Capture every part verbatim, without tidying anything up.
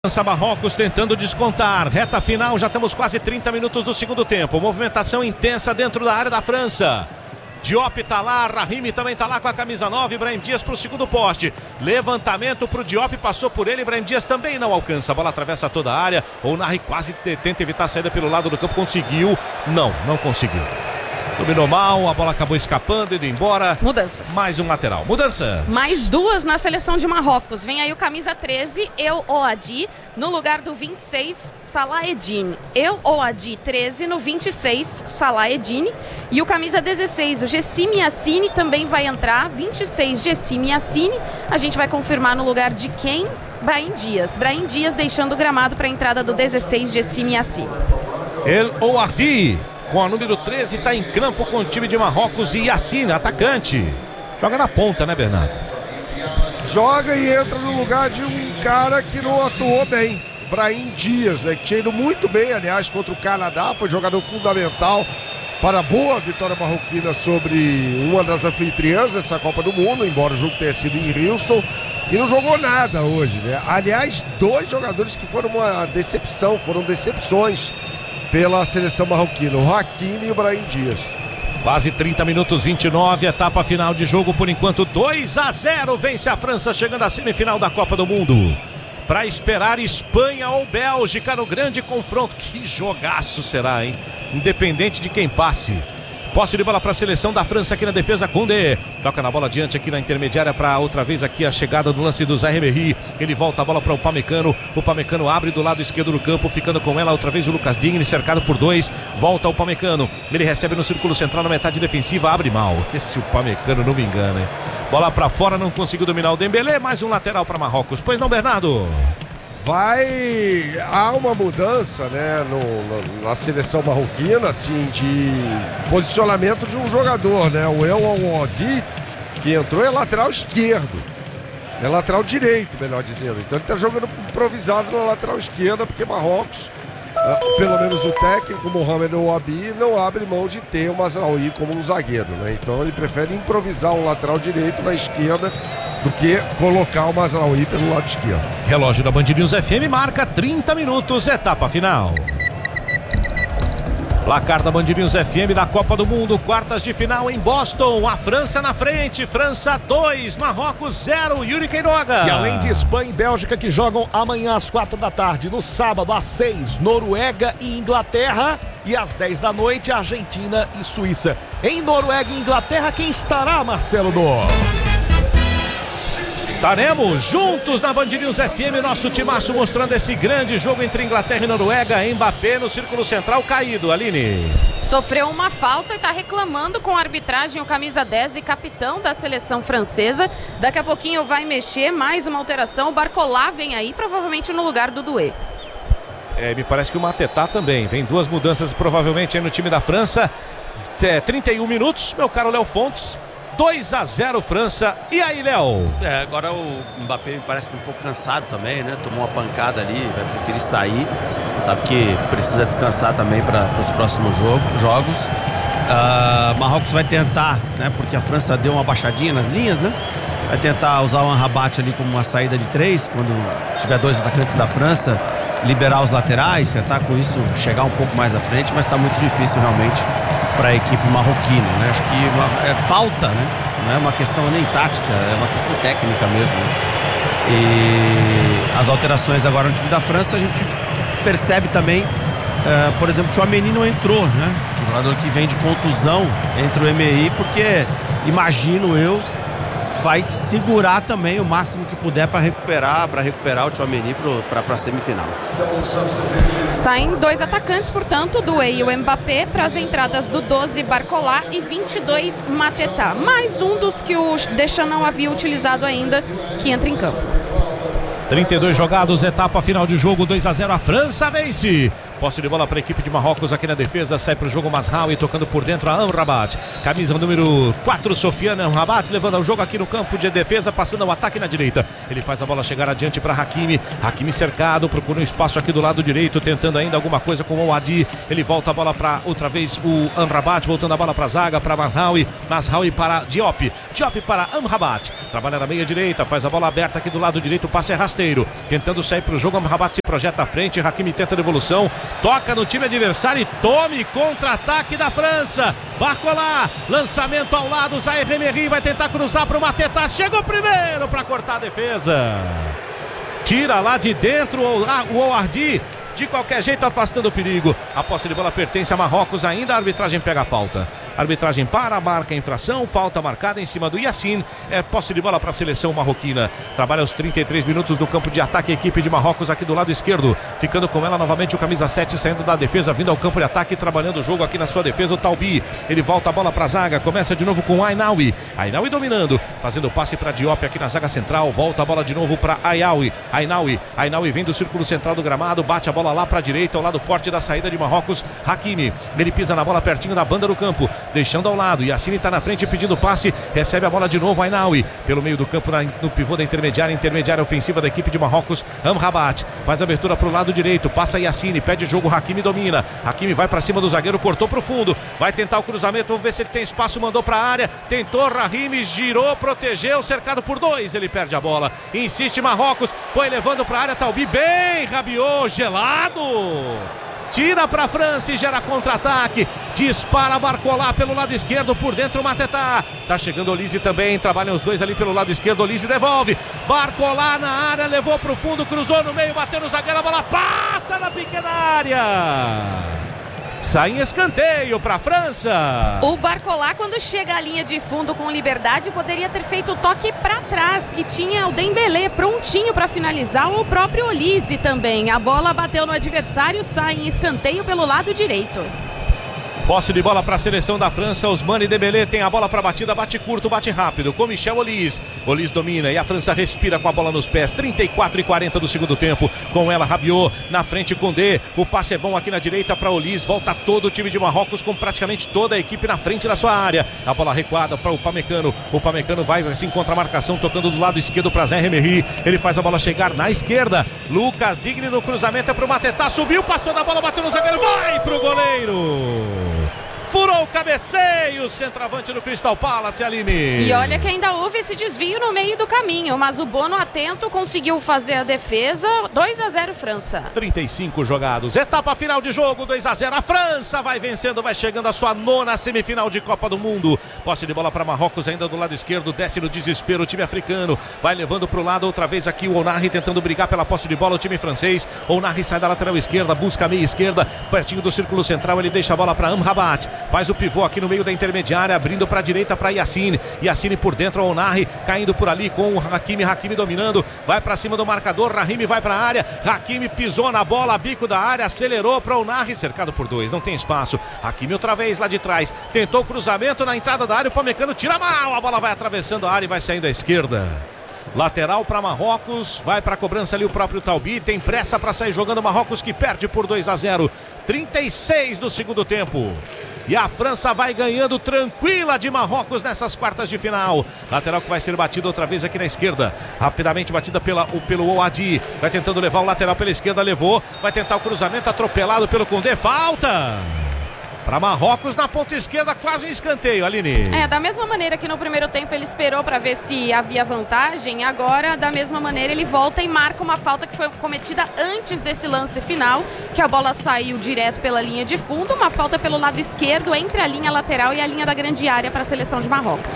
Marrocos tentando descontar, reta final, já estamos quase trinta minutos do segundo tempo, movimentação intensa dentro da área da França. Diop tá lá, Rahimi também tá lá com a camisa nove, Brahim Dias pro segundo poste, levantamento pro Diop, passou por ele, Brahim Dias também não alcança, a bola atravessa toda a área, o Narri quase tenta evitar a saída pelo lado do campo, conseguiu, não, não conseguiu. Dominou mal, a bola acabou escapando, indo embora. Mudanças. Mais um lateral. Mudanças. Mais duas na seleção de Marrocos. Vem aí o camisa treze, El Ouadi, no lugar do vinte e seis, Salah Eddine. El Ouadi, treze, no vinte e seis, Salah Eddine. E o camisa dezesseis, o Gessime Yassine, também vai entrar. vinte e seis, Gessime Yassine. A gente vai confirmar no lugar de quem? Brahim Dias. Brahim Dias deixando o gramado para a entrada do dezesseis, Gessime Yassine. El Ouadi, com a número treze, está em campo com o time de Marrocos, e Yassine, atacante. Joga na ponta, né, Bernardo? Joga e entra no lugar de um cara que não atuou bem, Brahim Dias, né? Que tinha ido muito bem, aliás, contra o Canadá, foi jogador fundamental para a boa vitória marroquina sobre uma das anfitriãs dessa Copa do Mundo, embora o jogo tenha sido em Houston, e não jogou nada hoje, né? Aliás, dois jogadores que foram uma decepção, foram decepções pela seleção marroquina, o Hakimi e o Brahim Dias. Quase trinta minutos, vinte e nove, etapa final de jogo, por enquanto dois a zero, vence a França, chegando à semifinal da Copa do Mundo. Para esperar Espanha ou Bélgica no grande confronto. Que jogaço será, hein? Independente de quem passe. Posse de bola para a seleção da França aqui na defesa, Koundé. Toca na bola adiante aqui na intermediária para outra vez aqui a chegada do lance do Zaïre Emery. Ele volta a bola para o Upamecano. O Upamecano abre do lado esquerdo do campo, ficando com ela outra vez o Lucas Digne, cercado por dois. Volta o Upamecano. Ele recebe no círculo central na metade defensiva, abre mal. Esse Upamecano não me engana, hein? Bola para fora, não conseguiu dominar o Dembélé. Mais um lateral para Marrocos. Pois não, Bernardo? Vai, há uma mudança, né, no, no, na seleção marroquina, assim, de posicionamento de um jogador, né, o El Ouadi, que entrou, é lateral esquerdo, é lateral direito, melhor dizendo, então ele está jogando improvisado na lateral esquerda, porque Marrocos, pelo menos o técnico, Mohamed Ouabi, não abre mão de ter o Mazraoui como um zagueiro, né, então ele prefere improvisar um lateral direito na esquerda, do que colocar o Mazraoui pelo lado esquerdo. Relógio da Band News F M marca trinta minutos, etapa final. Placar da Band News F M da Copa do Mundo, quartas de final em Boston. A França na frente, França dois, Marrocos zero, Yuri Queiroga. E além de Espanha e Bélgica, que jogam amanhã às quatro da tarde, no sábado às seis, Noruega e Inglaterra. E às dez da noite, Argentina e Suíça. Em Noruega e Inglaterra, quem estará, Marcelo Dor? Estaremos juntos na Band News F M, nosso timaço mostrando esse grande jogo entre Inglaterra e Noruega. Mbappé no círculo central caído, Aline. Sofreu uma falta e está reclamando com a arbitragem, o camisa dez e capitão da seleção francesa. Daqui a pouquinho vai mexer, mais uma alteração. O Barcola vem aí, provavelmente no lugar do Doué. É, me parece que o Matetá também. Vem duas mudanças provavelmente aí no time da França. É, trinta e um minutos, meu caro Léo Fontes. dois a zero França. E aí, Léo? É, agora o Mbappé me parece um pouco cansado também, né? Tomou uma pancada ali, vai preferir sair. Sabe que precisa descansar também para os próximos jogo, jogos. Uh, Marrocos vai tentar, né? Porque a França deu uma baixadinha nas linhas, né? Vai tentar usar o Amrabat ali como uma saída de três, quando tiver dois atacantes da França, liberar os laterais, tentar com isso chegar um pouco mais à frente, mas está muito difícil realmente para a equipe marroquina, né? Acho que uma, é falta, né? Não é uma questão nem tática, é uma questão técnica mesmo, né? E as alterações agora no time da França, a gente percebe também, uh, por exemplo, o Tchouaméni não entrou, né? Um jogador que vem de contusão, entra o Emery, porque, imagino eu, vai segurar também o máximo que puder para recuperar, para recuperar o Tchouaméni para a semifinal. Saem dois atacantes, portanto, o Doué e o Mbappé, para as entradas do doze, Barcola, e vinte e dois, Matetá. Mais um dos que o Deschamps não havia utilizado ainda, que entra em campo. trinta e dois jogados, etapa final de jogo, dois a zero, a França vence. Posse de bola para a equipe de Marrocos aqui na defesa. Sai para o jogo Mazraoui tocando por dentro a Amrabat. Camisa número quatro, Sofiane Amrabat, levando o jogo aqui no campo de defesa, passando ao ataque na direita. Ele faz a bola chegar adiante para Hakimi. Hakimi cercado, procura um espaço aqui do lado direito, tentando ainda alguma coisa com o Adi. Ele volta a bola para outra vez o Amrabat, voltando a bola para a zaga, para Mazraoui. Mazraoui para Diop. Diop para Amrabat. Trabalha na meia direita, faz a bola aberta aqui do lado direito, o passe é rasteiro. Tentando sair para o jogo, Amrabat se projeta à frente. Hakimi tenta a devolução, toca no time adversário e tome contra-ataque da França. Barcola, lançamento ao lado, Zaire Emery vai tentar cruzar para o Mateta. Chegou primeiro para cortar a defesa. Tira lá de dentro o Ouardi. De qualquer jeito, afastando o perigo. A posse de bola pertence a Marrocos ainda. A arbitragem pega a falta. Arbitragem para, marca a infração. Falta marcada em cima do Yacine. É posse de bola para a seleção marroquina. Trabalha os trinta e três minutos do campo de ataque. A equipe de Marrocos aqui do lado esquerdo. Ficando com ela novamente o camisa sete, saindo da defesa, vindo ao campo de ataque, trabalhando o jogo aqui na sua defesa. O Talbi. Ele volta a bola para a zaga. Começa de novo com o Ainaoui. Ainaoui dominando. Fazendo o passe para Diop aqui na zaga central. Volta a bola de novo para Ainaoui. Ainaoui. Ainaoui vem do círculo central do gramado. Bate a bola lá para a direita, ao lado forte da saída de Marrocos. Hakimi, ele pisa na bola pertinho da banda do campo, deixando ao lado. Yacine está na frente pedindo passe, recebe a bola de novo. Ainaoui pelo meio do campo, na, no pivô da intermediária, intermediária ofensiva da equipe de Marrocos. Amrabat faz abertura para o lado direito, passa Yacine, pede jogo, Hakimi domina. Hakimi vai para cima do zagueiro, cortou para o fundo, vai tentar o cruzamento, vamos ver se ele tem espaço, mandou para a área, tentou, Rahimi girou, protegeu, cercado por dois, ele perde a bola, insiste Marrocos, foi levando para a área, Talbi bem, Rabiot, gelado. Tira para a França e gera contra-ataque. Dispara Barcola pelo lado esquerdo, por dentro o Mateta. Tá chegando o Olise também, trabalham os dois ali pelo lado esquerdo. Olise devolve. Barcola na área, levou para o fundo, cruzou no meio, bateu no zagueiro, a bola passa na pequena área. Sai em escanteio para a França. O Barcola, quando chega à linha de fundo com liberdade, poderia ter feito o toque para trás, que tinha o Dembélé prontinho para finalizar, ou o próprio Olise também. A bola bateu no adversário, sai em escanteio pelo lado direito. Posse de bola para a seleção da França. Ousmane Dembélé tem a bola para batida, bate curto, bate rápido com Michel Olise. Olise domina e a França respira com a bola nos pés. trinta e quatro e quarenta do segundo tempo. Com ela Rabiot na frente com D. O passe é bom aqui na direita para Olise. Volta todo o time de Marrocos com praticamente toda a equipe na frente da sua área. A bola recuada para o Pamecano. O Pamecano vai assim contra a marcação, tocando do lado esquerdo para Zaire Emery. Ele faz a bola chegar na esquerda. Lucas Digne no cruzamento é para o Mateta. Subiu, passou da bola, bateu no zagueiro. Vai para o goleiro. Furou o cabeceio, centroavante do Crystal Palace, Aline. E olha que ainda houve esse desvio no meio do caminho, mas o Bono atento conseguiu fazer a defesa. dois a zero França. trinta e cinco jogados, etapa final de jogo, dois a zero. A França vai vencendo, vai chegando à sua nona semifinal de Copa do Mundo. Posse de bola para Marrocos ainda do lado esquerdo, desce no desespero o time africano. Vai levando para o lado outra vez aqui o Ounahi tentando brigar pela posse de bola, o time francês. Ounahi sai da lateral esquerda, busca a meia esquerda, pertinho do círculo central, ele deixa a bola para Amrabat. Faz o pivô aqui no meio da intermediária, abrindo para a direita para Yacine. Yacine por dentro, Ounahi caindo por ali com o Hakimi. Hakimi dominando, vai para cima do marcador. Rahimi vai para a área. Hakimi pisou na bola, bico da área, acelerou para o Ounahi, cercado por dois, não tem espaço. Hakimi outra vez lá de trás, tentou cruzamento na entrada da área. O Pamecano tira mal, a bola vai atravessando a área e vai saindo à esquerda. Lateral para Marrocos, vai para a cobrança ali o próprio Talbi, tem pressa para sair jogando. Marrocos que perde por dois a zero. trinta e seis do segundo tempo. E a França vai ganhando tranquila de Marrocos nessas quartas de final. Lateral que vai ser batido outra vez aqui na esquerda. Rapidamente batida pela, pelo Ouadi. Vai tentando levar o lateral pela esquerda, levou. Vai tentar o cruzamento, atropelado pelo Koundé. Falta! Para Marrocos na ponta esquerda, quase um escanteio, Aline. É, da mesma maneira que no primeiro tempo ele esperou para ver se havia vantagem, agora da mesma maneira ele volta e marca uma falta que foi cometida antes desse lance final, que a bola saiu direto pela linha de fundo, uma falta pelo lado esquerdo entre a linha lateral e a linha da grande área para a seleção de Marrocos.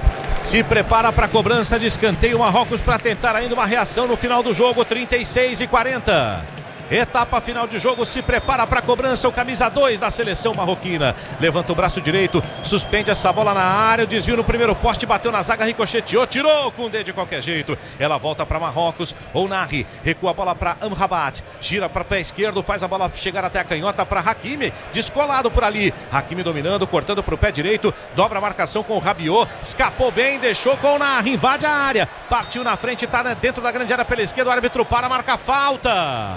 Se prepara para a cobrança de escanteio Marrocos para tentar ainda uma reação no final do jogo, trinta e seis e quarenta. Etapa final de jogo, se prepara para a cobrança o camisa dois da seleção marroquina. Levanta o braço direito, suspende essa bola na área, o desvio no primeiro poste, bateu na zaga, ricocheteou, tirou com o dedo de qualquer jeito. Ela volta para Marrocos, Ounahi recua a bola para Amrabat, gira para o pé esquerdo, faz a bola chegar até a canhota para Hakimi, descolado por ali. Hakimi dominando, cortando para o pé direito, dobra a marcação com o Rabiot, escapou bem, deixou com o Ounahi, invade a área, partiu na frente, está dentro da grande área pela esquerda, o árbitro para, marca falta.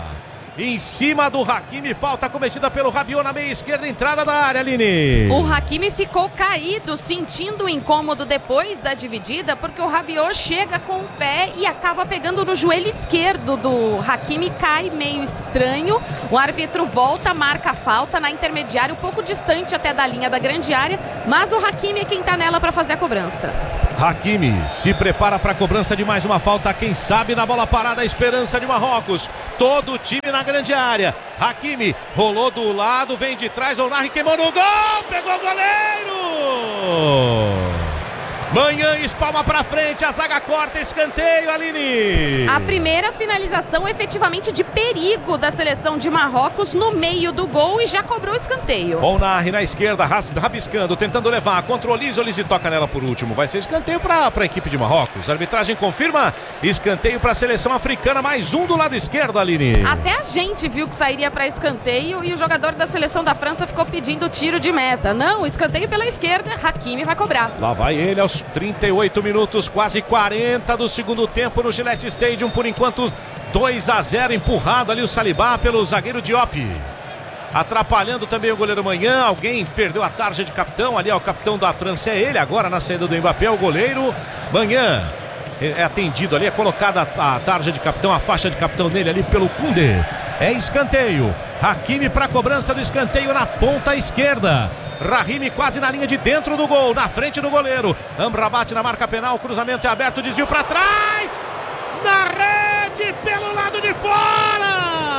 em cima do Hakimi, falta cometida pelo Rabiot na meia esquerda, entrada da área, Aline. O Hakimi ficou caído, sentindo o incômodo depois da dividida, porque o Rabiot chega com o pé e acaba pegando no joelho esquerdo do Hakimi, cai meio estranho. O árbitro volta, marca a falta na intermediária, um pouco distante até da linha da grande área, mas o Hakimi é quem tá nela para fazer a cobrança. Hakimi se prepara para a cobrança de mais uma falta, quem sabe na bola parada, a esperança de Marrocos. Todo o time na grande área. Hakimi rolou do lado, vem de trás, Onari queimou no gol, pegou o goleiro. Manhã espalma pra frente, a zaga corta, escanteio, Aline. A primeira finalização efetivamente de perigo da seleção de Marrocos no meio do gol e já cobrou escanteio. Onari na esquerda, rabiscando, tentando levar, contra o Olise, Olise toca nela por último. Vai ser escanteio pra, pra equipe de Marrocos. A arbitragem confirma, escanteio pra seleção africana, mais um do lado esquerdo, Aline. Até a gente viu que sairia pra escanteio e o jogador da seleção da França ficou pedindo tiro de meta. Não, escanteio pela esquerda, Hakimi vai cobrar. Lá vai ele aos trinta e oito minutos, quase quarenta do segundo tempo no Gillette Stadium, por enquanto dois a zero, empurrado ali o Saliba pelo zagueiro Diop, atrapalhando também o goleiro Manhã. Alguém perdeu a tarja de capitão, ali ó, o capitão da França é ele, agora na saída do Mbappé, o goleiro Manhã é atendido ali, é colocada a tarja de capitão, a faixa de capitão nele ali pelo Koundé. É escanteio, Hakimi para cobrança do escanteio na ponta esquerda. Rahimi quase na linha de dentro do gol, na frente do goleiro. Amrabat na marca penal, cruzamento é aberto, desvio para trás. Na rede, pelo lado de fora.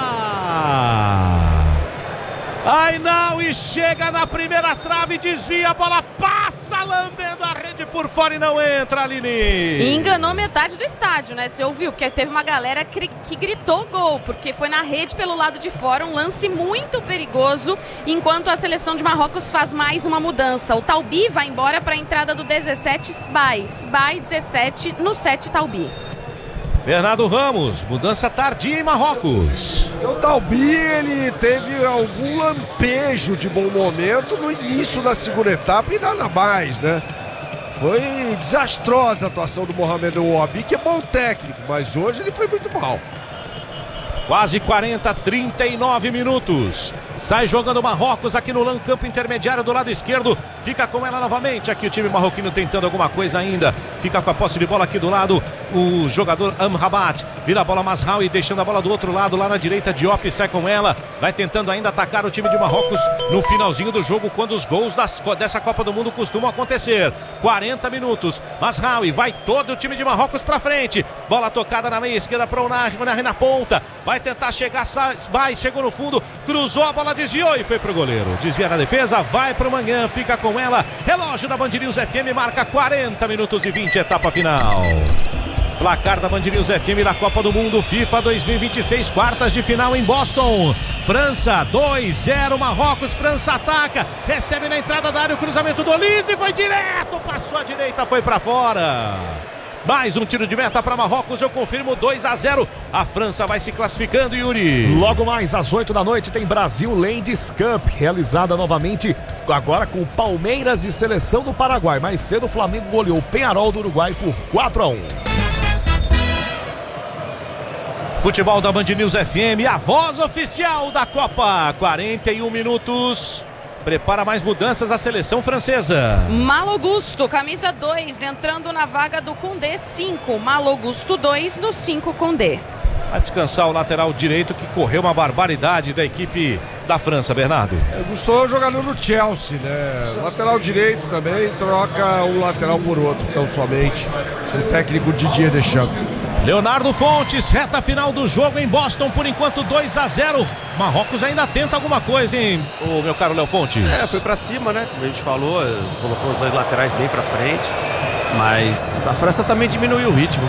Ai não, e chega na primeira trave, desvia, a bola passa lambendo a rede por fora e não entra, Aline. E enganou metade do estádio, né? Você ouviu que teve uma galera que, que gritou gol, porque foi na rede pelo lado de fora, um lance muito perigoso, enquanto a seleção de Marrocos faz mais uma mudança. O Taubi vai embora para a entrada do dezessete, Sbai. Sbai dezessete, no sete, Taubi. Bernardo Ramos, mudança tardia em Marrocos. O Taubi, ele teve algum lampejo de bom momento no início da segunda etapa e nada mais, né? Foi desastrosa a atuação do Mohamed Ouabi, que é bom técnico, mas hoje ele foi muito mal. Quase quarenta, trinta e nove minutos. Sai jogando Marrocos aqui no campo intermediário do lado esquerdo. Fica com ela novamente. Aqui o time marroquino tentando alguma coisa ainda. Fica com a posse de bola aqui do lado o jogador Amrabat. Vira a bola Mazraoui, deixando a bola do outro lado. Lá na direita, Diop sai com ela. Vai tentando ainda atacar o time de Marrocos no finalzinho do jogo, quando os gols das, dessa Copa do Mundo costumam acontecer. quarenta minutos. Mazraoui, vai todo o time de Marrocos pra frente. Bola tocada na meia esquerda para o Onari, Onari na ponta. Vai tentar chegar, vai, chegou no fundo, cruzou a bola, desviou e foi pro goleiro. Desvia na defesa, vai pro Manhã, fica com ela. Relógio da Band News F M marca quarenta minutos e vinte, etapa final. Placar da Band News F M da Copa do Mundo FIFA dois mil e vinte e seis, quartas de final em Boston. França dois a zero, Marrocos. França ataca, recebe na entrada da área o cruzamento do Olise, foi direto, passou à direita, foi pra fora. Mais um tiro de meta para Marrocos, eu confirmo, dois a zero. A França vai se classificando, Yuri. Logo mais às oito da noite tem Brasil Ladies Cup, realizada novamente agora com Palmeiras e Seleção do Paraguai. Mais cedo o Flamengo goleou o Peñarol do Uruguai por quatro a um. Futebol da Band News F M, a voz oficial da Copa. quarenta e um minutos. Prepara mais mudanças a seleção francesa. Malogusto, camisa dois, entrando na vaga do Koundé, cinco. Malogusto dois, no cinco, Koundé. Vai descansar o lateral direito, que correu uma barbaridade da equipe da França, Bernardo. É, Gustou jogador no Chelsea, né? Lateral direito também, troca um lateral por outro, tão somente. O técnico Didier Deschamps. Leonardo Fontes, reta final do jogo em Boston, por enquanto dois a zero. Marrocos ainda tenta alguma coisa, hein, o meu caro Léo Fontes? É, foi pra cima, né? Como a gente falou, colocou os dois laterais bem pra frente, mas a França também diminuiu o ritmo.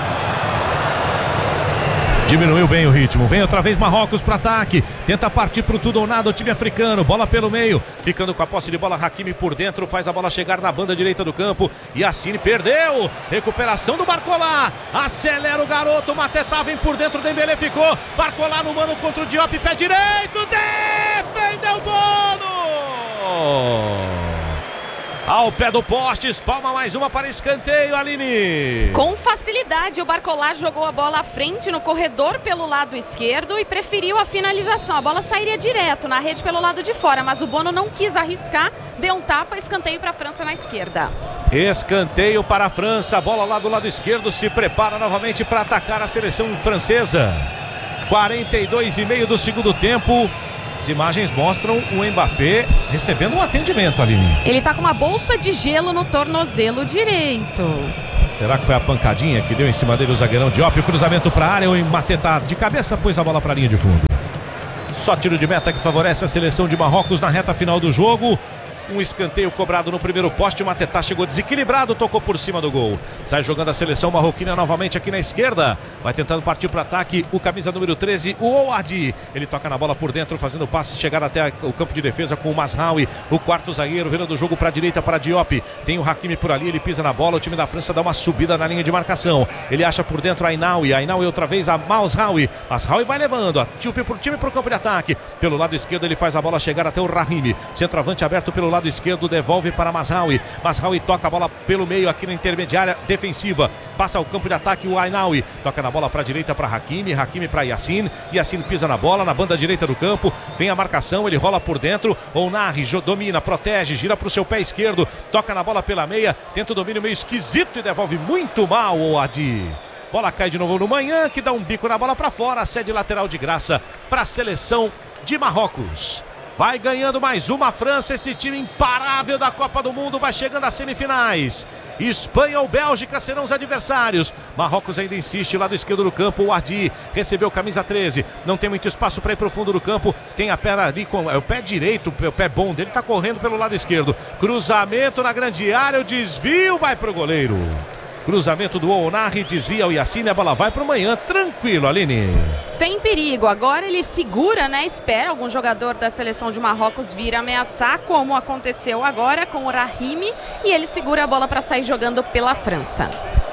Diminuiu bem o ritmo, vem outra vez Marrocos para ataque, tenta partir pro tudo ou nada o time africano, bola pelo meio, ficando com a posse de bola, Hakimi por dentro, faz a bola chegar na banda direita do campo, Yassine perdeu, recuperação do Barcola, acelera o garoto, Matetá vem por dentro, Dembélé ficou, Barcola no mano contra o Diop, pé direito, defendeu o bolo! Ao pé do poste, espalma mais uma para escanteio, Aline. Com facilidade, o Barcola jogou a bola à frente no corredor pelo lado esquerdo e preferiu a finalização. A bola sairia direto na rede pelo lado de fora, mas o Bono não quis arriscar, deu um tapa, escanteio para a França na esquerda. Escanteio para a França, a bola lá do lado esquerdo, se prepara novamente para atacar a seleção francesa. quarenta e dois e meio do segundo tempo. As imagens mostram o Mbappé recebendo um atendimento, Aline. Ele tá com uma bolsa de gelo no tornozelo direito. Será que foi a pancadinha que deu em cima dele o zagueirão Diop? O cruzamento para a área, o Mbappé tá de cabeça, pôs a bola para a linha de fundo. Só tiro de meta que favorece a seleção de Marrocos na reta final do jogo. Um escanteio cobrado no primeiro poste, o Matetá chegou desequilibrado, tocou por cima do gol. Sai jogando a seleção marroquina novamente aqui na esquerda. Vai tentando partir para o ataque o camisa número treze, o Ouadi. Ele toca na bola por dentro, fazendo passe, chegar até o campo de defesa com o Mazraoui. O quarto zagueiro virando o jogo para a direita para Diop. Tem o Hakimi por ali, ele pisa na bola. O time da França dá uma subida na linha de marcação. Ele acha por dentro a Ainaoui. A Ainaoui outra vez a Mazraoui. Mazraoui vai levando. A time para o campo de ataque. Pelo lado esquerdo ele faz a bola chegar até o Rahimi. Centroavante aberto pelo lado esquerdo, devolve para Mazraoui. Mazraoui toca a bola pelo meio aqui na intermediária defensiva. Passa ao campo de ataque o Ainaoui. Toca na bola para a direita para Hakimi. Hakimi para Yacine. Yacine pisa na bola na banda direita do campo. Vem a marcação, ele rola por dentro. Onari domina, protege, gira para o seu pé esquerdo. Toca na bola pela meia. Tenta o domínio meio esquisito e devolve muito mal o Adi. Bola cai de novo no Manhã, que dá um bico na bola para fora. Cede lateral de graça para a seleção de Marrocos. Vai ganhando mais uma França, esse time imparável da Copa do Mundo vai chegando às semifinais. Espanha ou Bélgica serão os adversários. Marrocos ainda insiste, lado esquerdo do campo, o Adi recebeu camisa treze, não tem muito espaço para ir para o fundo do campo, tem a perna ali, com é o pé direito, o pé bom dele, tá correndo pelo lado esquerdo. Cruzamento na grande área, o desvio vai pro goleiro. Cruzamento do Onari, desvia o Yacine, a bola vai para o Manhã, tranquilo, Aline. Sem perigo, agora ele segura, né, espera algum jogador da seleção de Marrocos vir ameaçar, como aconteceu agora com o Rahimi, e ele segura a bola para sair jogando pela França.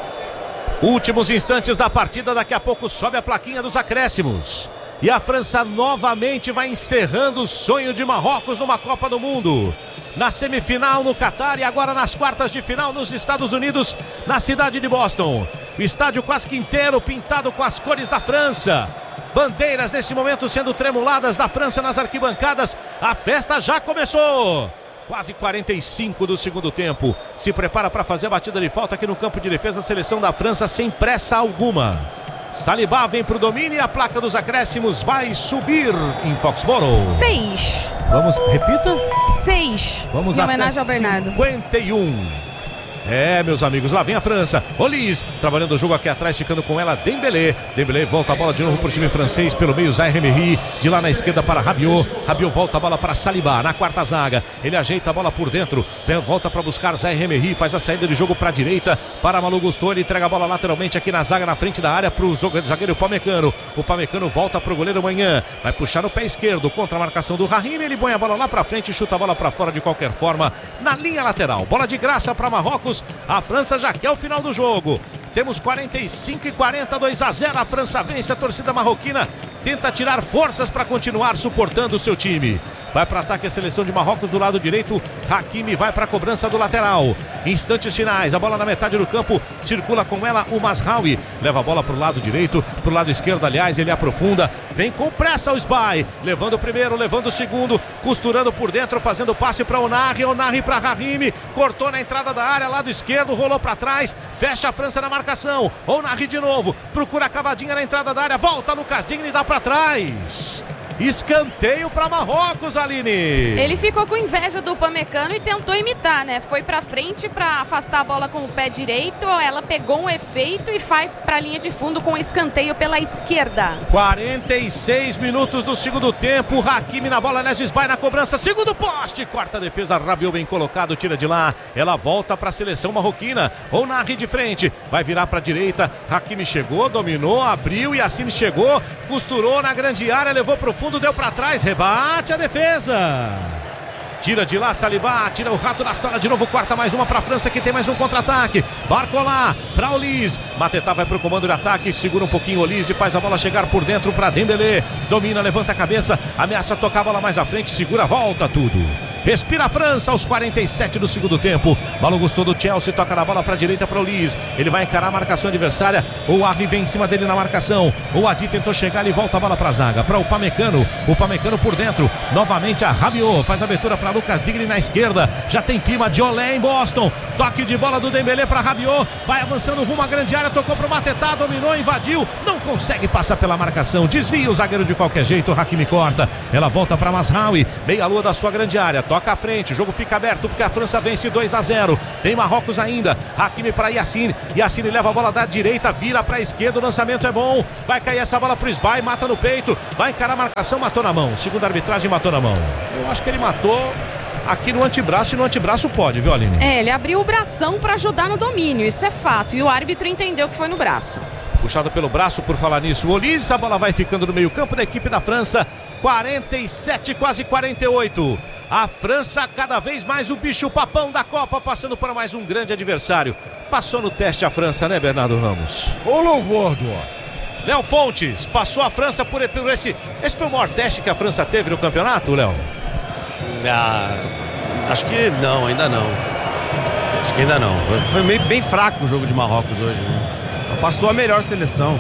Últimos instantes da partida, daqui a pouco sobe a plaquinha dos acréscimos. E a França novamente vai encerrando o sonho de Marrocos numa Copa do Mundo. Na semifinal no Catar e agora nas quartas de final nos Estados Unidos, na cidade de Boston. O estádio quase que inteiro pintado com as cores da França. Bandeiras nesse momento sendo tremuladas da França nas arquibancadas. A festa já começou. Quase quarenta e cinco do segundo tempo. Se prepara para fazer a batida de falta aqui no campo de defesa. A seleção da França sem pressa alguma. Saliba vem para o domínio e a placa dos acréscimos vai subir em Foxborough. Seis. Vamos, repita. Seis. Vamos em homenagem ao até Bernardo. cinquenta e um. É, meus amigos, lá vem a França. Olis, trabalhando o jogo aqui atrás, ficando com ela Dembélé. Dembélé volta a bola de novo para o time francês, pelo meio Zaire Emery, de lá na esquerda para Rabiot. Rabiot volta a bola para Saliba, na quarta zaga. Ele ajeita a bola por dentro, volta para buscar Zaire Emery, faz a saída de jogo para a direita, para Malou Gusto. Ele entrega a bola lateralmente aqui na zaga, na frente da área, para o zagueiro Pamecano. O Pamecano volta para o goleiro Manhã, vai puxar no pé esquerdo, contra a marcação do Rahimi. Ele põe a bola lá para frente e chuta a bola para fora de qualquer forma, na linha lateral. Bola de graça para Marrocos. A França já quer o final do jogo. Temos quarenta e cinco e quarenta, dois a zero. A França vence, a torcida marroquina tenta tirar forças para continuar suportando o seu time. Vai para ataque a seleção de Marrocos do lado direito. Hakimi vai para a cobrança do lateral. Instantes finais, a bola na metade do campo. Circula com ela o Mazraoui. Leva a bola para o lado direito, para o lado esquerdo, aliás, ele aprofunda. Vem com pressa o Sbai. Levando o primeiro, levando o segundo. Costurando por dentro, fazendo passe para Onari. Onari para Rahimi. Cortou na entrada da área, lado esquerdo, rolou para trás. Fecha a França na marcação. Onari de novo. Procura a cavadinha na entrada da área. Volta Lucas Digne e dá para trás. Escanteio para Marrocos, Aline. Ele ficou com inveja do Pamecano e tentou imitar, né? Foi pra frente para afastar a bola com o pé direito. Ela pegou um efeito e vai pra linha de fundo com escanteio pela esquerda. quarenta e seis minutos do segundo tempo. Hakimi na bola, Nes Sbai na cobrança. Segundo poste. Quarta defesa, Rabiot bem colocado, tira de lá. Ela volta para a seleção marroquina. Onari de frente. Vai virar para a direita. Hakimi chegou, dominou, abriu e assim chegou. Costurou na grande área, levou para o fundo, deu para trás, rebate a defesa. Tira de lá, Saliba, tira o rato da sala, de novo quarta mais uma para a França, que tem mais um contra-ataque. Barcola para Olis, Matetá vai para o comando de ataque, segura um pouquinho Olis e faz a bola chegar por dentro para Dembélé. Domina, levanta a cabeça, ameaça tocar a bola mais à frente, segura, volta tudo. Respira a França aos quarenta e sete do segundo tempo. Malo Gusto do Chelsea, toca na bola para a direita para o Liz. Ele vai encarar a marcação adversária. O Arri vem em cima dele na marcação. O Adi tentou chegar e volta a bola para a zaga. Para o Upamecano. O Upamecano por dentro. Novamente a Rabiot. Faz a abertura para Lucas Digne na esquerda. Já tem clima de olé em Boston. Toque de bola do Dembélé para Rabiot. Vai avançando rumo à grande área. Tocou para o Matetá. Dominou, invadiu. Não consegue passar pela marcação. Desvia o zagueiro de qualquer jeito. O Hakimi corta. Ela volta para Mazraoui. Meia lua da sua grande área. Toca à frente. O jogo fica aberto porque a França vence dois a zero. Tem Marrocos ainda. Hakimi para Yassine. Yassine leva a bola da direita. Vira para a esquerda. O lançamento é bom. Vai cair essa bola para o Sbai. Mata no peito. Vai encarar a marcação. Matou na mão. Segunda arbitragem, matou na mão. Eu acho que ele matou aqui no antebraço, e no antebraço pode, viu, Aline? É, ele abriu o bração para ajudar no domínio. Isso é fato. E o árbitro entendeu que foi no braço. Puxado pelo braço, por falar nisso, o Olise. A bola vai ficando no meio campo da equipe da França. quarenta e sete, quase quarenta e oito. A França cada vez mais o bicho papão da Copa, passando para mais um grande adversário. Passou no teste a França, né, Bernardo Ramos? O louvor do Léo Fontes, passou a França por, por esse... Esse foi o maior teste que a França teve no campeonato, Léo? Ah, acho que não, ainda não. Acho que ainda não. Foi meio, bem fraco o jogo de Marrocos hoje, né? Passou a melhor seleção.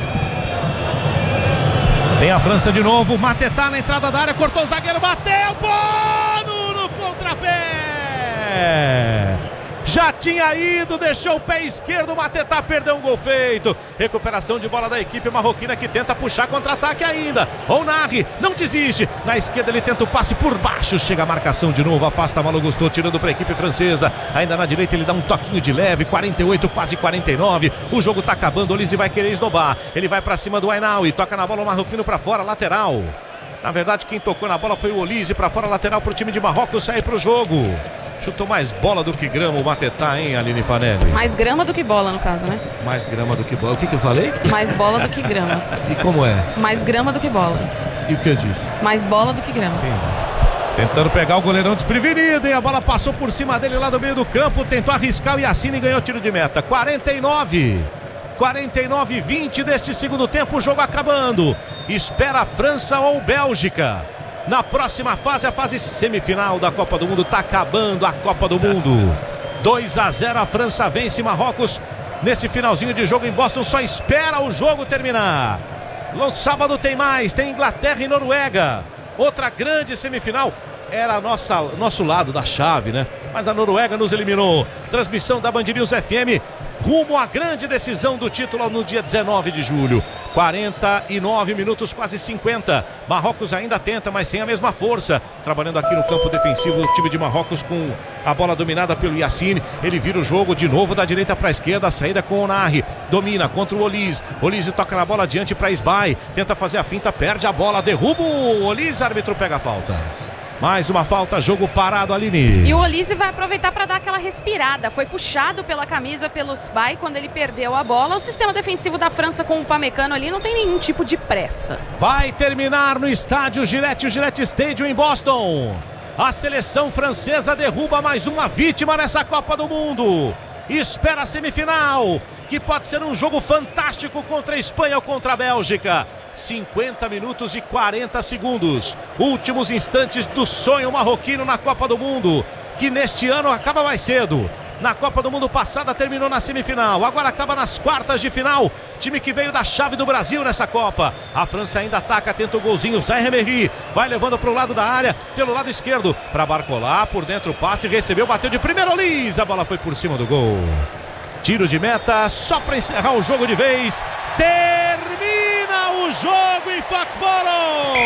Tem a França de novo. Matetá na entrada da área, cortou o zagueiro, bateu, Bono no contrapé. Já tinha ido, deixou o pé esquerdo, o Matetá perdeu um gol feito. Recuperação de bola da equipe marroquina que tenta puxar contra-ataque ainda. Onari não desiste. Na esquerda ele tenta o passe por baixo. Chega a marcação de novo, afasta Malo Gusto, tirando para a equipe francesa. Ainda na direita ele dá um toquinho de leve. quarenta e oito, quase quarenta e nove. O jogo tá acabando, o Olise vai querer esnobar. Ele vai para cima do Ainaoui, toca na bola o marroquino para fora, lateral. Na verdade quem tocou na bola foi o Olise, para fora, lateral para o time de Marrocos sair para o jogo. Chutou mais bola do que grama o Matetá, hein, Aline Fanelli? Mais grama do que bola, no caso, né? Mais grama do que bola. O que que eu falei? Mais bola do que grama. E como é? Mais grama do que bola. E o que eu disse? Mais bola do que grama. Entendi. Tentando pegar o goleirão desprevenido, hein? A bola passou por cima dele lá do meio do campo. Tentou arriscar o Yassine e ganhou tiro de meta. quarenta e nove. quarenta e nove, vinte deste segundo tempo. O jogo acabando. Espera a França ou Bélgica. Na próxima fase, a fase semifinal da Copa do Mundo. Tá acabando a Copa do Mundo. dois a zero, a França vence Marrocos nesse finalzinho de jogo em Boston. Só espera o jogo terminar. No sábado tem mais, tem Inglaterra e Noruega. Outra grande semifinal. Era nossa, nosso lado da chave, né? Mas a Noruega nos eliminou. Transmissão da Band News F M rumo à grande decisão do título no dia dezenove de julho. quarenta e nove minutos, quase cinquenta. Marrocos ainda tenta, mas sem a mesma força. Trabalhando aqui no campo defensivo, o time de Marrocos com a bola dominada pelo Yassine. Ele vira o jogo de novo da direita para a esquerda. A saída com o Onari. Domina contra o Olise. Olise toca na bola adiante para Sbai. Tenta fazer a finta, perde a bola. Derruba o Olise, árbitro pega a falta. Mais uma falta, jogo parado, Aline. E o Olise vai aproveitar para dar aquela respirada. Foi puxado pela camisa pelo Sbai quando ele perdeu a bola. O sistema defensivo da França com o Upamecano ali não tem nenhum tipo de pressa. Vai terminar no estádio Gillette, o Gillette Stadium em Boston. A seleção francesa derruba mais uma vítima nessa Copa do Mundo. Espera a semifinal, que pode ser um jogo fantástico contra a Espanha ou contra a Bélgica. cinquenta minutos e quarenta segundos. Últimos instantes do sonho marroquino na Copa do Mundo, que neste ano acaba mais cedo. Na Copa do Mundo passada terminou na semifinal, agora acaba nas quartas de final. Time que veio da chave do Brasil nessa Copa. A França ainda ataca, tenta o golzinho. Zaire Emery vai levando para o lado da área, pelo lado esquerdo, para Barcola, por dentro o passe, recebeu, bateu de primeira, Olise, a bola foi por cima do gol. Tiro de meta, só para encerrar o jogo de vez. Termina o jogo em Foxborough.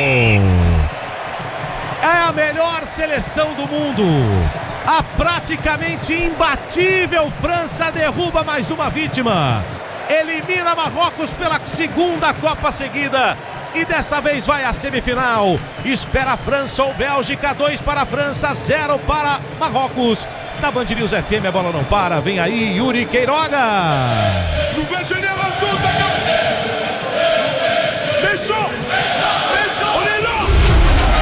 É a melhor seleção do mundo. A praticamente imbatível França derruba mais uma vítima. Elimina Marrocos pela segunda Copa seguida. E dessa vez vai à semifinal. Espera a França ou Bélgica. Dois para a França, zero para Marrocos. Na Band News F M a bola não para. Vem aí Yuri Queiroga. Nouvelle génération, Fechou!